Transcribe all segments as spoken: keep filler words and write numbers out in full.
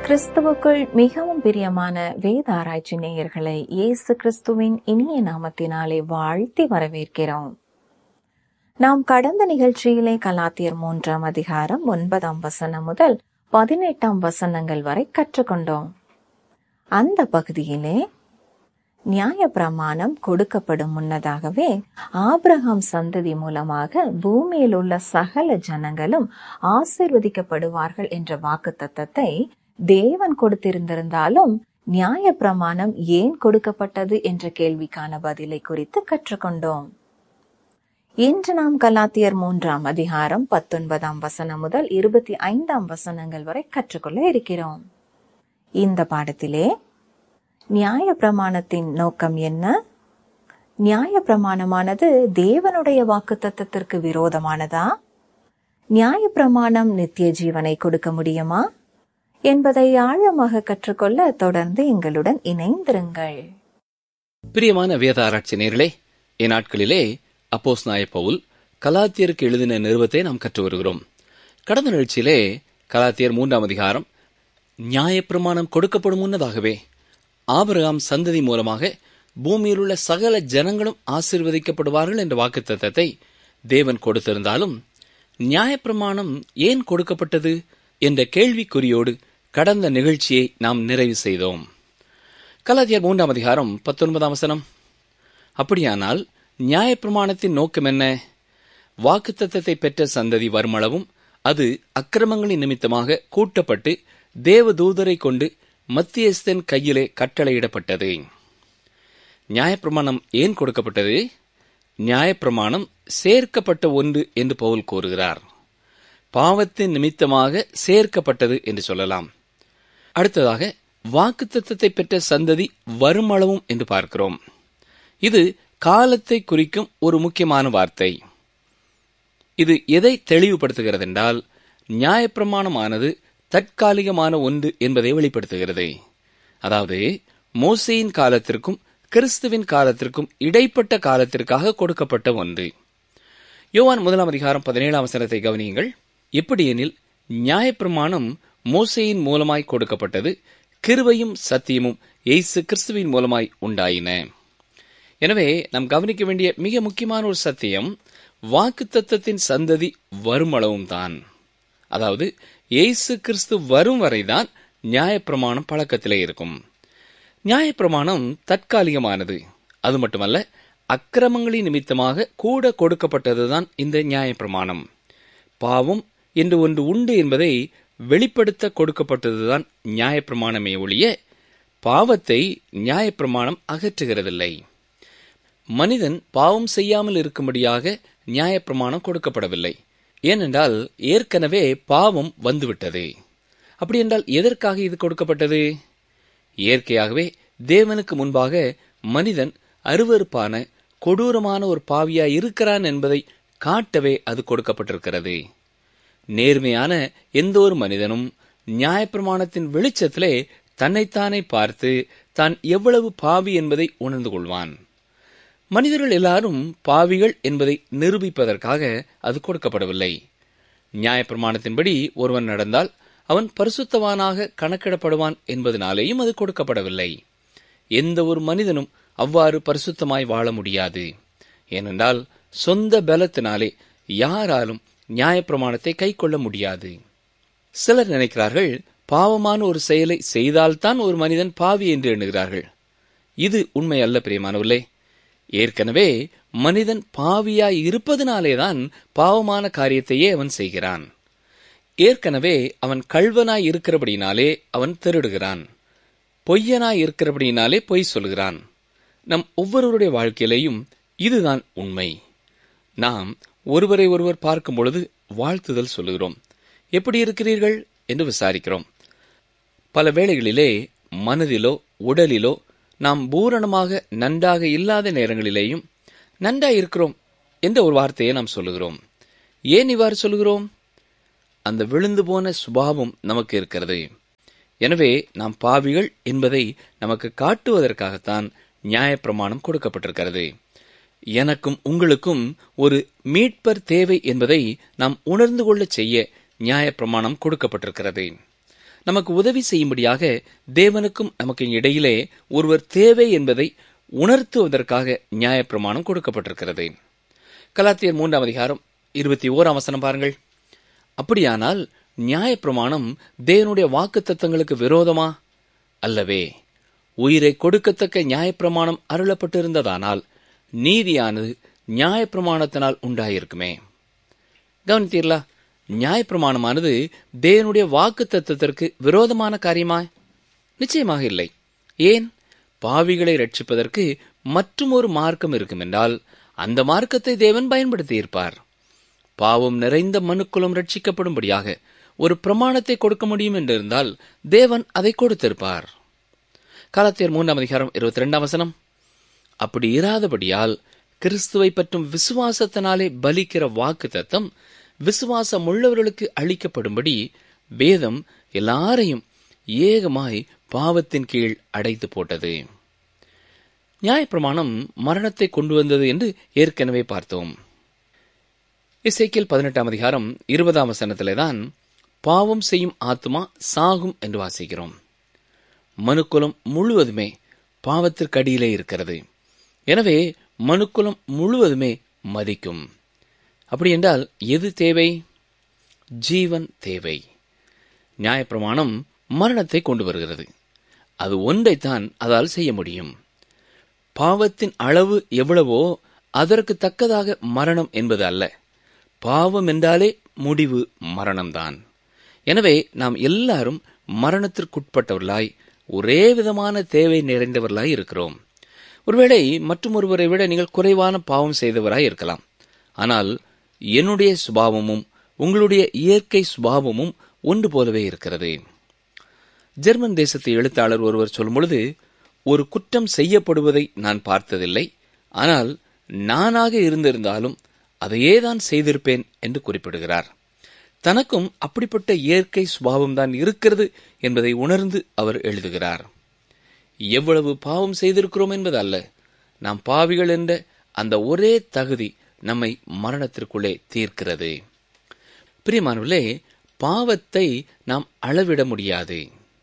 கிறிஸ்துவுக்குள் மிகவும் பிரியமான வேத ஆராய்ச்சி நேயர்களை இயேசு கிறிஸ்துவின் இனிய நாமத்தினாலே வாழ்த்தி வரவேற்கிறோம். நாம் கடந்த நிகழ்ச்சியிலே கலாத்தியர் மூன்றாம் அதிகாரம் ஒன்பதாம் வசனம் முதல் பதினெட்டாம் வசனங்கள் வரை கற்றுக்கொண்டோம். அந்த பகுதியிலே நியாயப்பிரமாணம் கொடுக்கப்படும் முன்னதாகவே ஆபிரகாம் சந்ததி மூலமாக பூமியில் உள்ள சகல ஜனங்களும் ஆசீர்வதிக்கப்படுவார்கள் என்ற வாக்குத்தத்தத்தை தேவன் கொடுத்திருந்திருந்தாலும் நியாயப்பிரமாணம் ஏன் கொடுக்கப்பட்டது என்ற கேள்விக்கான பதிலை குறித்து கற்றுக்கொண்டோம். இன்று நாம் கலாத்தியர் மூன்றாம் அதிகாரம் பத்தொன்பதாம் வசனம் முதல் இருபத்தி ஐந்தாம் வசனங்கள் வரை கற்றுக்கொள்ள இருக்கிறோம். இந்த பாடத்திலே நியாயப்பிரமாணத்தின் நோக்கம் என்ன? நியாயப்பிரமாணமானது தேவனுடைய வாக்குத்தத்தத்திற்கு விரோதமானதா? நியாயப்பிரமாணம் நித்திய ஜீவனை கொடுக்க முடியுமா என்பதை ஆழமாக கற்றுக்கொள்ள தொடர்ந்து எங்களுடன் இணைந்திருங்கள். பிரியமான வேத ஆராய்ச்சி நேயர்களே, இந்நாட்களிலே அப்போஸ்தலனாகிய பவுல் கலாத்தியருக்கு எழுதின நிருபத்தை நாம் கற்று வருகிறோம். கடந்த நிகழ்ச்சியிலே கலாத்தியர் மூன்றாம் அதிகாரம் நியாயப்பிரமாணம் கொடுக்கப்படும் முன்னதாகவே ஆபிரகாம் சந்ததி மூலமாக பூமியில் உள்ள சகல ஜனங்களும் ஆசீர்வதிக்கப்படுவார்கள் என்ற வாக்குத்தத்தத்தை தேவன் கொடுத்திருந்தாலும் நியாயப்பிரமாணம் ஏன் கொடுக்கப்பட்டது என்ற கேள்விக்குறியோடு கடந்த நிகழ்ச்சியை நாம் நிறைவு செய்தோம். கலாத்தியர் மூன்றாம் அதிகாரம் பத்தொன்பதாம் வசனம், அப்படியானால் நியாயப்பிரமாணத்தின் நோக்கம் என்ன? வாக்குத்தத்தத்தை பெற்ற சந்ததி வருமளவும் அது அக்கிரமங்களின் நிமித்தமாக கூட்டப்பட்டு தேவதூதரை கொண்டு மத்தியஸ்தன் கையிலே கட்டளையிடப்பட்டது. நியாயப்பிரமாணம் ஏன் கொடுக்கப்பட்டது? நியாயப்பிரமாணம் சேர்க்கப்பட்ட ஒன்று என்று பவுல் கூறுகிறார். பாவத்தின் நிமித்தமாக சேர்க்கப்பட்டது என்று சொல்லலாம். அடுத்ததாக வாக்குத்தத்தத்தை பெற்ற சந்ததி வருமளவும் என்று பார்க்கிறோம். இது காலத்தை குறிக்கும் ஒரு முக்கியமான வார்த்தை. இது எதை தெளிவுபடுத்துகிறது என்றால், நியாயப்பிரமாணமானது தற்காலிகமான ஒன்று என்பதை வெளிப்படுத்துகிறது. அதாவது மோசேயின் காலத்திற்கும் கிறிஸ்துவின் காலத்திற்கும் இடைப்பட்ட காலத்திற்காக கொடுக்கப்பட்ட ஒன்று. யோவான் முதலாம் அதிகாரம் பதினேழாம் வசனத்தை கவனியுங்கள். எப்படியெனில் நியாயப்பிரமாணம் மோசேயின் மூலமாய் கொடுக்கப்பட்டது, கிருபையும் சத்தியமும் இயேசு கிறிஸ்துவின் மூலமாய் உண்டாயின. எனவே நாம் கவனிக்க வேண்டிய மிக முக்கியமான ஒரு சத்தியம், வாக்குத்தத்தத்தின் சந்ததி வருமளவும் தான். அதாவது இயேசு கிறிஸ்து வரும் வரைதான் நியாயப்பிரமாணம் பழக்கத்திலே இருக்கும். நியாயப்பிரமாணம் தற்காலிகமானது. அது மட்டுமல்ல, அக்கிரமங்களின் நிமித்தமாக கூட கொடுக்கப்பட்டதுதான் இந்த நியாயப்பிரமாணம். பாவம் என்று ஒன்று உண்டு என்பதை வெளிப்படுத்த கொடுக்கப்பட்டதுதான் நியாயப்பிரமாணமே ஒழிய பாவத்தை நியாயப்பிரமாணம் அகற்றுகிறதில்லை. மனிதன் பாவம் செய்யாமல் இருக்கும்படியாக நியாயப்பிரமாணம் கொடுக்கப்படவில்லை. ஏனென்றால் ஏற்கனவே பாவம் வந்துவிட்டது. அப்படி என்றால் எதற்காக இது கொடுக்கப்பட்டது? இயற்கையாகவே தேவனுக்கு முன்பாக மனிதன் அருவருப்பான கொடூரமான ஒரு பாவியாய் இருக்கிறான் என்பதை காட்டவே அது கொடுக்கப்பட்டிருக்கிறது. நேர்மையான எந்த ஒரு மனிதனும் நியாயப்பிரமாணத்தின் வெளிச்சத்திலே தன்னைத்தானே பார்த்து தான் எவ்வளவு பாவி என்பதை உணர்ந்து கொள்வான். மனிதர்கள் எல்லாரும் பாவிகள் என்பதை நிரூபிப்பதற்காக அது கொடுக்கப்படவில்லை. நியாயப்பிரமாணத்தின்படி ஒருவன் நடந்தால் அவன் பரிசுத்தவானாக கணக்கிடப்படுவான் என்பதனாலேயும் அது கொடுக்கப்படவில்லை. எந்த ஒரு மனிதனும் அவ்வாறு பரிசுத்தமாய் வாழ முடியாது. ஏனென்றால் சொந்த பலத்தினாலே யாராலும் நியாயப்பிரமாணத்தை கை கொள்ள முடியாது. சிலர் நினைக்கிறார்கள், பாவமான ஒரு செயலை செய்தால்தான் ஒரு மனிதன் பாவி என்று எண்ணுகிறார்கள். இது உண்மை அல்ல பிரியமானவர்களே. ஏற்கனவே மனிதன் பாவியாய் இருப்பதனாலேதான் பாவமான காரியத்தையே அவன் செய்கிறான். ஏற்கனவே அவன் கள்வனாய் இருக்கிறபடினாலே அவன் திருடுகிறான். பொய்யனாய் இருக்கிறபடினாலே பொய் சொல்கிறான். நம் ஒவ்வொருவருடைய வாழ்க்கையிலேயும் இதுதான் உண்மை. நாம் ஒருவரை ஒருவர் பார்க்கும் பொழுது வாழ்த்துதல் சொல்லுகிறோம். எப்படி இருக்கிறீர்கள் என்று விசாரிக்கிறோம். பல வேளைகளிலே மனதிலோ உடலிலோ நாம் பூரணமாக நன்றாக இல்லாத நேரங்களிலேயும் நன்றாய் இருக்கிறோம் என்ற ஒரு வார்த்தையை நாம் சொல்லுகிறோம். ஏன் இவ்வாறு சொல்லுகிறோம்? அந்த விழுந்து போன சுபாவம் நமக்கு இருக்கிறது. எனவே நாம் பாவிகள் என்பதை நமக்கு காட்டுவதற்காகத்தான் நியாயப்பிரமாணம் கொடுக்கப்பட்டிருக்கிறது. எனக்கும் உங்களுக்கும் ஒரு மீட்பர் தேவை என்பதை நாம் உணர்ந்து கொள்ள செய்ய நியாயப்பிரமாணம் கொடுக்கப்பட்டிருக்கிறது. நமக்கு உதவி செய்யும்படியாக தேவனுக்கும் நமக்கு இடையிலே ஒருவர் தேவை என்பதை உணர்த்துவதற்காக நியாயப்பிரமாணம் கொடுக்கப்பட்டிருக்கிறது. கலாத்தியர் மூன்றாம் அதிகாரம் இருபத்தி ஓராம் வசனம் பாருங்கள். அப்படியானால் நியாயப்பிரமாணம் தேவனுடைய வாக்குத்தத்தங்களுக்கு விரோதமா? அல்லவே. உயிரை கொடுக்கத்தக்க நியாயப்பிரமாணம் அருளப்பட்டிருந்ததானால் நீதியானது நியாயப்பிரமாணத்தினால் உண்டாயிருக்குமே. கவனித்தீர்களா? நியாயப்பிரமாணமானது தேவனுடைய வாக்கு தத்துவத்திற்கு விரோதமான காரியமா? நிச்சயமாக இல்லை. ஏன்? பாவிகளை ரட்சிப்பதற்கு மற்றும் ஒரு மார்க்கம் இருக்கும் என்றால் அந்த மார்க்கத்தை தேவன் பயன்படுத்தியிருப்பார். பாவம் நிறைந்த மனுக்குலம் ரட்சிக்கப்படும்படியாக ஒரு பிரமாணத்தை கொடுக்க முடியும் என்றிருந்தால் தேவன் அதை கொடுத்திருப்பார். கலாத்தியர் மூன்றாம் அதிகாரம் இருபத்தி இரண்டாம் வசனம், அப்படி இராதபடியால் கிறிஸ்துவை பற்றும் விசுவாசத்தினாலே பலிக்கிற வாக்கு தத்தம் விசுவாசம் உள்ளவர்களுக்கு அளிக்கப்படும்படி வேதம் எல்லாரையும் ஏகமாய் பாவத்தின் கீழ் அடைத்து போட்டது. நியாயப்பிரமாணம் மரணத்தை கொண்டு வந்தது என்று ஏற்கனவே பார்த்தோம். எசேக்கியேல் பதினெட்டாம் அதிகாரம் இருபதாம் வசனத்திலேதான் பாவம் செய்யும் ஆத்மா சாகும் என்று வாசிக்கிறோம். மனுக்குலம் முழுவதுமே பாவத்திற்கு அடியிலே இருக்கிறது. எனவே மனுக்குலம் முழுவதுமே மதிக்கும். அப்படி என்றால் எது தேவை? ஜீவன் தேவை. நியாயப்பிரமாணம் மரணத்தை கொண்டு வருகிறது. அது ஒன்றைத்தான் அதால் செய்ய முடியும். பாவத்தின் அளவு எவ்வளவோ அதற்கு தக்கதாக மரணம் என்பது அல்ல. பாவம் என்றாலே முடிவு மரணம்தான். எனவே நாம் எல்லாரும் மரணத்திற்குட்பட்டவர்களாய் ஒரே விதமான தேவை நிறைந்தவர்களாய் இருக்கிறோம். ஒருவேளை மற்றும் ஒருவரை விட நீங்கள் குறைவான பாவம் செய்தவராய் இருக்கலாம். ஆனால் என்னுடைய சுபாவமும் உங்களுடைய இயற்கை சுபாவமும் ஒன்று போலவே இருக்கிறது. ஜெர்மன் தேசத்து எழுத்தாளர் ஒருவர் சொல்லும் பொழுது, ஒரு குற்றம் செய்யப்படுவதை நான் பார்த்ததில்லை, ஆனால் நானாக இருந்திருந்தாலும் அதையேதான் செய்திருப்பேன் என்று குறிப்பிடுகிறார். தனக்கும் அப்படிப்பட்ட இயற்கை சுபாவம்தான் இருக்கிறது என்பதை உணர்ந்து அவர் எழுதுகிறார். எவ்வளவு பாவம் செய்திருக்கிறோம் என்பது அல்ல, நாம் பாவிகள் என்ற அந்த ஒரே தகுதி நம்மை மரணத்திற்குள்ளே தீர்க்கிறது. பிரியமானவர்களே, பாவத்தை நாம் அளவிட முடியாது.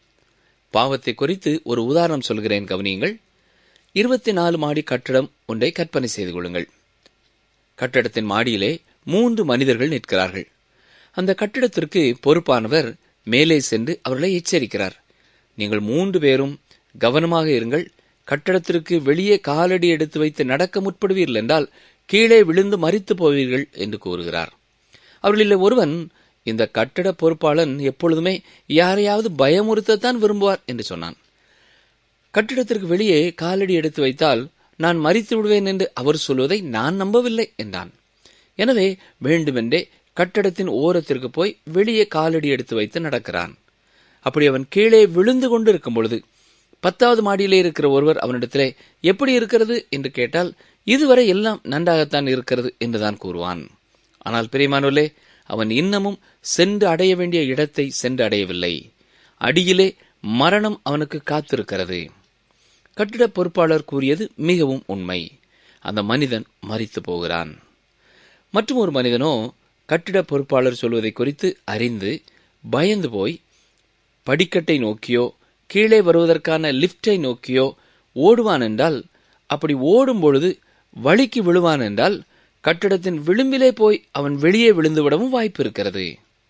பாவத்தை குறித்து ஒரு உதாரணம் சொல்கிறேன், கவனியுங்கள். இருபத்தி நாலு மாடி கட்டடம் ஒன்றை கற்பனை செய்து கொள்ளுங்கள். கட்டடத்தின் மாடியிலே மூன்று மனிதர்கள் நிற்கிறார்கள். அந்த கட்டிடத்திற்கு பொறுப்பானவர் மேலே சென்று அவர்களை எச்சரிக்கிறார். நீங்கள் மூன்று பேரும் கவனமாக இருங்கள். கட்டடத்திற்கு வெளியே காலடி எடுத்து வைத்து நடக்க முற்படுவீர்கள் என்றால் கீழே விழுந்து மரித்து போவீர்கள் என்று கூறுகிறார். அவர்களில் ஒருவன், இந்த கட்டட பொறுப்பாளன் எப்பொழுதுமே யாரையாவது பயமுறுத்தத்தான் விரும்புவார் என்று சொன்னான். கட்டிடத்திற்கு வெளியே காலடி எடுத்து வைத்தால் நான் மரித்து விடுவேன் என்று அவர் சொல்வதை நான் நம்பவில்லை என்றான். எனவே வேண்டுமென்றே கட்டடத்தின் ஓரத்திற்கு போய் வெளியே காலடி எடுத்து வைத்து நடக்கிறான். அப்படி அவன் கீழே விழுந்து கொண்டு இருக்கும் பொழுது பத்தாவது மாடியிலே இருக்கிற ஒருவர் அவனிடத்திலே எப்படி இருக்கிறது என்று கேட்டால், இதுவரை எல்லாம் நன்றாகத்தான் இருக்கிறது என்றுதான் கூறுவான். ஆனால் பிரியமானவர்களே, அவன் இன்னமும் சென்று அடைய வேண்டிய இடத்தை சென்று அடையவில்லை. அடியிலே மரணம் அவனுக்கு காத்திருக்கிறது. கட்டிட பொறுப்பாளர் கூறியது மிகவும் உண்மை. அந்த மனிதன் மரித்து போகிறான். மற்றும் ஒரு மனிதனோ கட்டிட பொறுப்பாளர் சொல்வதை குறித்து அறிந்து பயந்து போய் படிக்கட்டை நோக்கியோ கீழே வருவதற்கான லிப்டை நோக்கியோ ஓடுவான் என்றால், அப்படி ஓடும் பொழுது வழிக்கு விழுவான் என்றால் கட்டிடத்தின் விளிம்பிலே போய் அவன் வெளியே விழுந்து விடவும் வாய்ப்பு இருக்கிறது.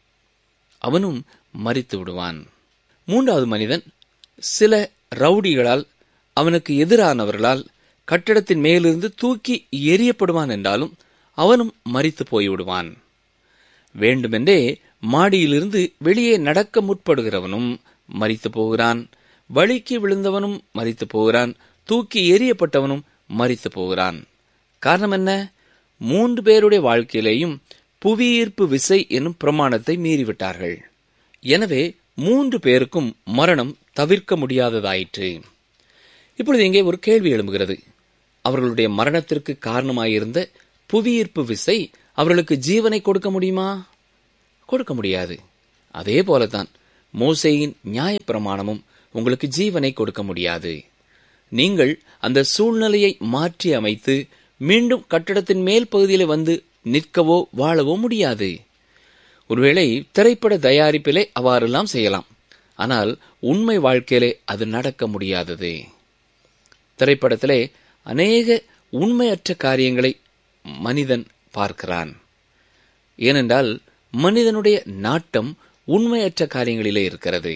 அவனும் மரித்து விடுவான். மூன்றாவது மனிதன் சில ரவுடிகளால், அவனுக்கு எதிரானவர்களால் கட்டிடத்தின் மேலிருந்து தூக்கி எறியப்படுவான் என்றாலும் அவனும் மரித்து போய்விடுவான். வேண்டுமென்றே மாடியிலிருந்து வெளியே நடக்க முற்படுகிறவனும் மரித்து போகிறான். வழிக்கு விழுந்தவனும் மரித்து போகிறான். தூக்கி எறியப்பட்டவனும் மரித்து போகிறான். காரணம் என்ன? மூன்று பேருடைய வாழ்க்கையிலேயும் புவியீர்ப்பு விசை என்னும் பிரமாணத்தை மீறிவிட்டார்கள். எனவே மூன்று பேருக்கும் மரணம் தவிர்க்க முடியாததாயிற்று. இப்பொழுது இங்கே ஒரு கேள்வி எழும்புகிறது. அவர்களுடைய மரணத்திற்கு காரணமாயிருந்த புவியீர்ப்பு விசை அவர்களுக்கு ஜீவனை கொடுக்க முடியுமா? கொடுக்க முடியாது. அதே போலத்தான் மோசேயின் நியாயப்பிரமாணமும் உங்களுக்கு ஜீவனை கொடுக்க முடியாது. நீங்கள் அந்த சூழ்நிலையை மாற்றி அமைத்து மீண்டும் கட்டடத்தின் மேல் பகுதியில் வந்து நிற்கவோ வாழவோ முடியாது. ஒருவேளை திரைப்பட தயாரிப்பிலே அவ்வாறெல்லாம் செய்யலாம். ஆனால் உண்மை வாழ்க்கையிலே அது நடக்க முடியாதது. திரைப்படத்திலே அநேக உண்மையற்ற காரியங்களை மனிதன் பார்க்கிறான். ஏனென்றால் மனிதனுடைய நாட்டம் உண்மையற்ற காரியங்களிலே இருக்கிறது.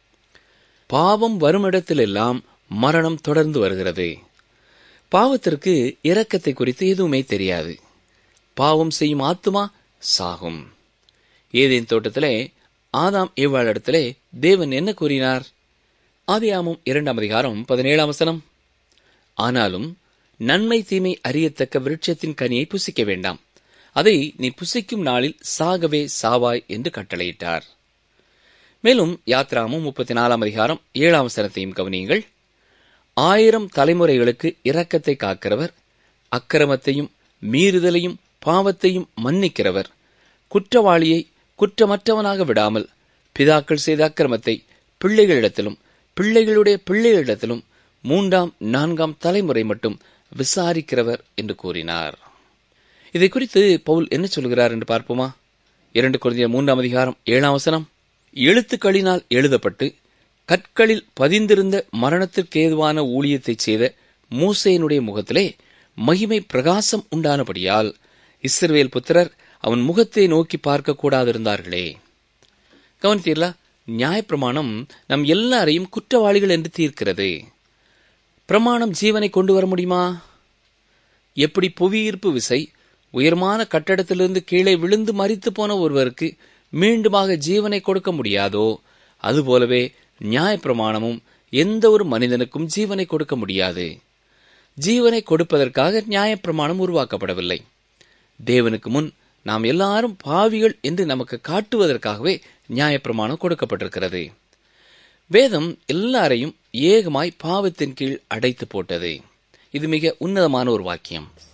பாவம் வருமிடத்திலெல்லாம் மரணம் தொடர்ந்து வருகிறது. பாவத்திற்கு இரக்கத்தை குறித்து எதுவுமே தெரியாது. பாவம் செய்யும் ஆத்துமா சாகும். ஏதேன் தோட்டத்திலே ஆதாம் ஏவாளிடத்திலே தேவன் என்ன கூறினார்? ஆதியாகமம் இரண்டாம் அதிகாரம் பதினேழாம் வசனம், ஆனாலும் நன்மை தீமை அறியத்தக்க விருட்சத்தின் கனியை புசிக்க வேண்டாம், அதை நீ புசிக்கும் நாளில் சாகவே சாவாய் என்று கட்டளையிட்டார். மேலும் யாத்ராகமம் முப்பத்தி நாலாம் அதிகாரம் ஏழாம் வசனத்தையும் கவனியுங்கள். ஆயிரம் தலைமுறைகளுக்கு இரக்கத்தை காக்கிறவர், அக்கிரமத்தையும் மீறுதலையும் பாவத்தையும் மன்னிக்கிறவர், குற்றவாளியை குற்றமற்றவனாக விடாமல் பிதாக்கள் செய்த அக்கிரமத்தை பிள்ளைகளிடத்திலும் பிள்ளைகளுடைய பிள்ளைகளிடத்திலும் மூன்றாம் நான்காம் தலைமுறை மட்டும் விசாரிக்கிறவர் என்று கூறினார். இதை குறித்து பவுல் என்ன சொல்கிறார் என்று பார்ப்போமா? இரண்டு கொரிந்தியர் மூன்றாம் அதிகாரம் ஏழாம் வசனம், எழுத்துக்களினால் எழுதப்பட்டு கற்களில் பதிந்திருந்த மரணத்திற்கேதுவான ஊழியத்தை செய்த மூசேயினுடைய முகத்திலே மகிமை பிரகாசம் உண்டானபடியால் இஸ்ரவேல் புத்திரர் அவன் முகத்தை நோக்கி பார்க்க கூடாதிருந்தார்களே. கவனித்தீர்களா? நியாயப்பிரமாணம் நம் எல்லாரையும் குற்றவாளிகள் என்று தீர்க்கிறது. பிரமாணம் ஜீவனை கொண்டு வர முடியுமா? எப்படி புவியீர்ப்பு விசை உயர்மான கட்டடத்திலிருந்து கீழே விழுந்து மரித்து போன ஒருவருக்கு மீண்டுமாக ஜீவனை கொடுக்க முடியாதோ, அதுபோலவே நியாயப்பிரமாணமும் எந்த ஒரு மனிதனுக்கும் ஜீவனை கொடுக்க முடியாது. ஜீவனை கொடுப்பதற்காக நியாயப்பிரமாணம் உருவாக்கப்படவில்லை. தேவனுக்கு முன் நாம் எல்லாரும் பாவிகள் என்று நமக்கு காட்டுவதற்காகவே நியாயப்பிரமாணம் கொடுக்கப்பட்டிருக்கிறது. வேதம் எல்லாரையும் ஏகமாய் பாவத்தின் கீழ் அடைத்து போட்டது. இது மிக உன்னதமான ஒரு வாக்கியம்.